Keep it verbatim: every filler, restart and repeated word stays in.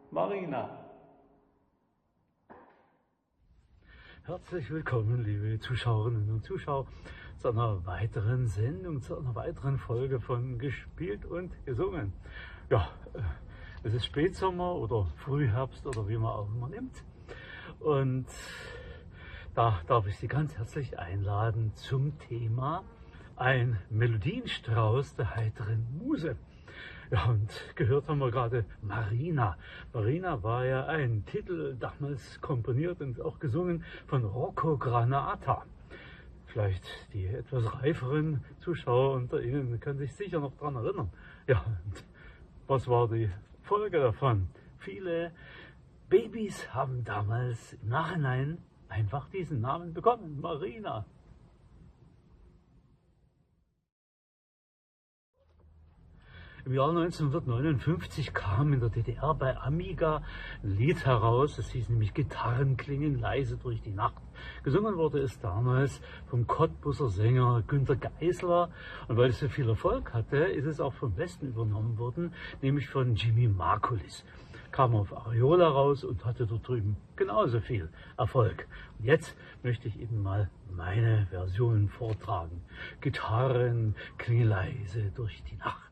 Marina. Herzlich willkommen, liebe Zuschauerinnen und Zuschauer, zu einer weiteren Sendung, zu einer weiteren Folge von Gespielt und Gesungen. Ja, es ist Spätsommer oder Frühherbst oder wie man auch immer nimmt. Und da darf ich Sie ganz herzlich einladen zum Thema ein Melodienstrauß der heiteren Muse. Ja, und gehört haben wir gerade Marina. Marina war ja ein Titel, damals komponiert und auch gesungen von Rocco Granata. Vielleicht die etwas reiferen Zuschauer unter Ihnen können sich sicher noch daran erinnern. Ja, und was war die Folge davon? Viele Babys haben damals im Nachhinein einfach diesen Namen bekommen, Marina. Im Jahr neunzehnhundertneunundfünfzig kam in der D D R bei Amiga ein Lied heraus, das hieß nämlich Gitarren klingen leise durch die Nacht. Gesungen wurde es damals vom Cottbuser Sänger Günter Geisler, und weil es so viel Erfolg hatte, ist es auch vom Westen übernommen worden, nämlich von Jimmy Margulis. Kam auf Ariola raus und hatte dort drüben genauso viel Erfolg. Und jetzt möchte ich Ihnen mal meine Version vortragen. Gitarren klingen leise durch die Nacht.